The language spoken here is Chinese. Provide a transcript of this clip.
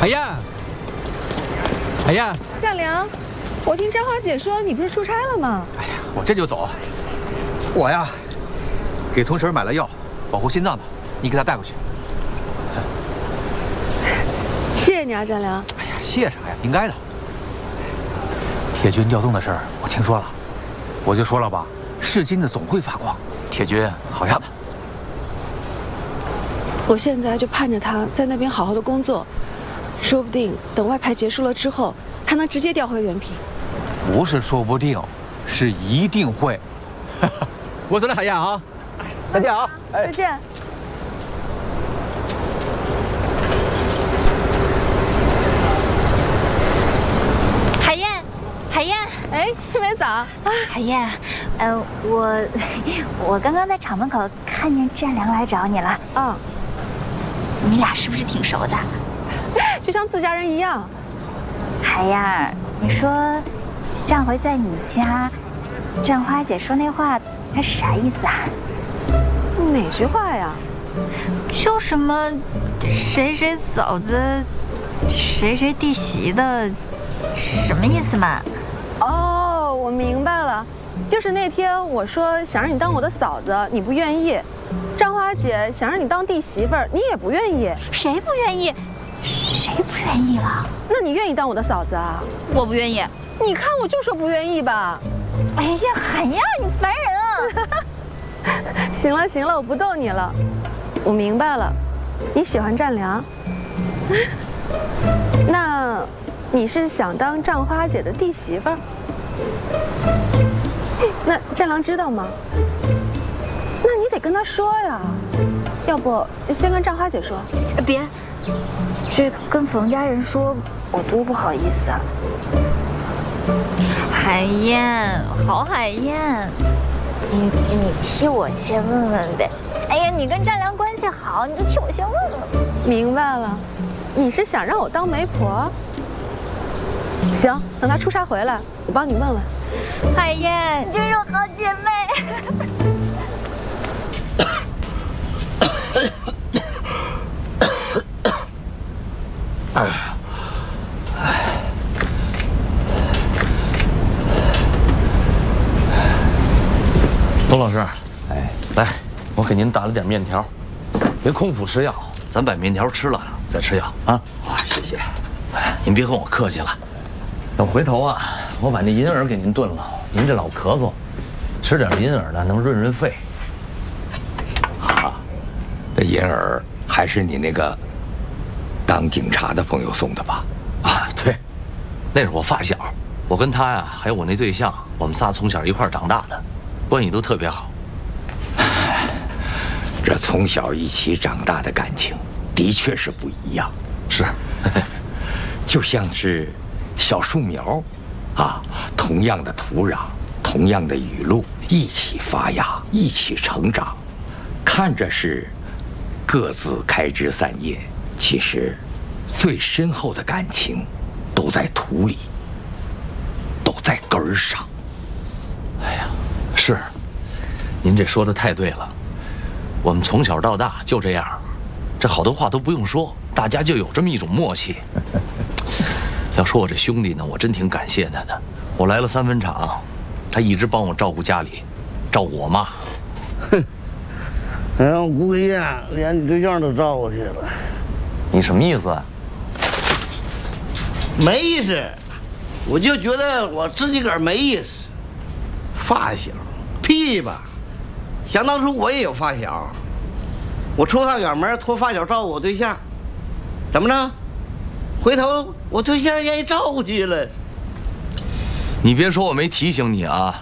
海燕，海燕， 占良，我听张华姐说你不是出差了吗？ 哎呀，我这就走。我呀，给同婶买了药，保护心脏的，你给她带过去。 谢谢你啊，占良。 哎呀，谢啥呀？应该的。铁军调动的事儿我听说了，我就说了吧，是金子总会发光。铁军好样的。 我现在就盼着他在那边好好的工作，说不定等外派结束了之后，他能直接调回原平。 不是说不定，是一定会。我走了，海燕啊，再见啊， 再见。 海燕，海燕， 哎，春梅嫂啊， 海燕，我刚刚在厂门口看见占良来找你了。 啊， 你俩是不是挺熟的？ 就像自家人一样。 海燕，你说上回在你家，占花姐说那话，她是啥意思啊？ 哪句话呀？ 就什么谁谁嫂子，谁谁弟媳的，什么意思嘛？ 哦，我明白了，就是那天我说想让你当我的嫂子，你不愿意；张花姐想让你当弟媳妇儿，你也不愿意。 谁不愿意？谁不愿意了？ 那你愿意当我的嫂子啊？ 我不愿意。 你看我就说不愿意吧。 哎呀，海燕，你烦人啊！ 行了行了，我不逗你了。我明白了，你喜欢占良。那你是想当占花姐的弟媳妇儿？那占良知道吗？那你得跟他说呀。要不先跟占花姐说。 别，这跟冯家人说，我多不好意思啊。海燕，好海燕，你替我先问问呗。哎呀，你跟占良关系好，你就替我先问问。 明白了，你是想让我当媒婆？行，等他出差回来，我帮你问问。 海燕，真是好姐妹。 董老师，哎，来，我给您打了点面条，别空腹吃药，咱把面条吃了再吃药啊。 啊，谢谢。 哎，您别跟我客气了，等回头啊，我把那银耳给您炖了，您这老咳嗽，吃点银耳呢能润润肺。 啊，这银耳还是你那个当警察的朋友送的吧？ 啊，对，那是我发小，我跟他呀，还有我那对象，我们仨从小一块长大的。关系都特别好， 这从小一起长大的感情，的确是不一样。 是， 就像是小树苗，啊，同样的土壤，同样的雨露，一起发芽，一起成长，看着是各自开枝散叶，其实最深厚的感情都在土里，都在根儿上。 哎呀。是，您这说的太对了。我们从小到大就这样，这好多话都不用说，大家就有这么一种默契。要说我这兄弟呢，我真挺感谢他的。我来了3分厂，他一直帮我照顾家里，照顾我妈。 哼，哎呀，顾燕连你对象都照顾去了， 你什么意思啊？ 没意思，我就觉得我自己个儿没意思。发小。屁吧！想当初我也有发小，我出趟远门托发小照顾我对象，怎么着？回头我对象愿意照顾去了。 你别说我没提醒你啊！